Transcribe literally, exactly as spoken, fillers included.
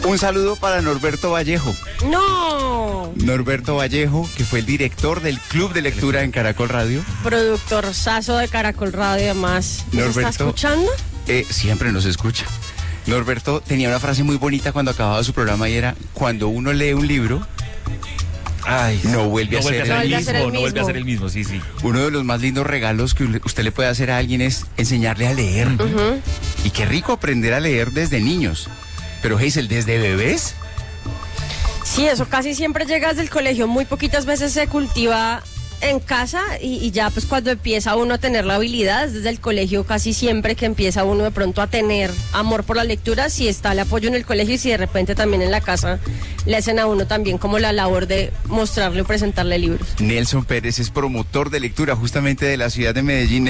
Un saludo para Norberto Vallejo. ¡No! Norberto Vallejo, que fue el director del Club de Lectura en Caracol Radio. Productor sazo de Caracol Radio, además. ¿Nos Norberto, está escuchando? Eh, siempre nos escucha. Norberto tenía una frase muy bonita cuando acababa su programa y era: cuando uno lee un libro, Ay, no vuelve, no a, vuelve ser a ser el el mismo. mismo, no vuelve a ser el mismo, sí, sí. Uno de los más lindos regalos que usted le puede hacer a alguien es enseñarle a leer. Uh-huh. Y qué rico aprender a leer desde niños. Pero Hazel, ¿desde bebés? Sí, eso casi siempre llega desde el colegio. Muy poquitas veces se cultiva en casa y, y ya pues cuando empieza uno a tener la habilidad, desde el colegio casi siempre que empieza uno de pronto a tener amor por la lectura, si está el apoyo en el colegio y si de repente también en la casa le hacen a uno también como la labor de mostrarle o presentarle libros. Nelson Pérez es promotor de lectura justamente de la ciudad de Medellín.